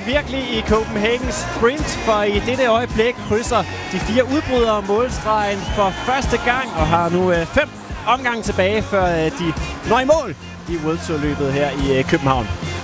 virkelig i Copenhagen Sprint, for i dette øjeblik krydser de 4 udbrydere målstregen for første gang, og har nu 5 omgange tilbage, før de når i mål i World Tour-løbet her i København.